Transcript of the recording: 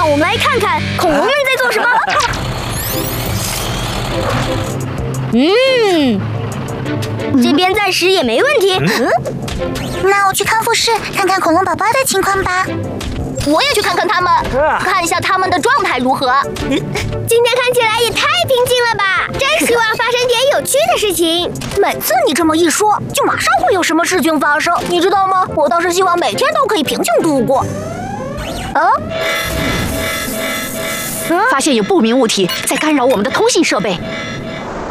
让我们来看看恐龙们在做什么。这边暂时也没问题。 那我去康复室看看恐龙宝宝的情况吧。 我也去看看他们，看一下他们的状态如何。 今天看起来也太平静了吧！真希望发生点有趣的事情。 每次你这么一说，就马上会有什么事情发生，你知道吗？我倒是希望每天都可以平静度过。 发现有不明物体在干扰我们的通信设备。